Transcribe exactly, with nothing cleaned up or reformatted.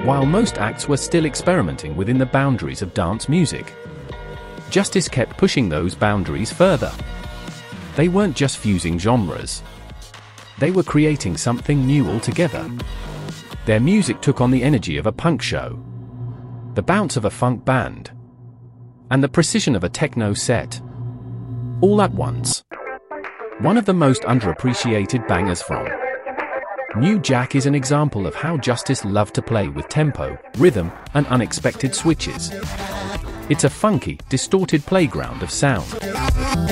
While most acts were still experimenting within the boundaries of dance music, Justice kept pushing those boundaries further. They weren't just fusing genres. They were creating something new altogether. Their music took on the energy of a punk show, the bounce of a funk band, and the precision of a techno set, all at once. One of the most underappreciated bangers from New Jack is an example of how Justice loved to play with tempo, rhythm, and unexpected switches. It's a funky, distorted playground of sound.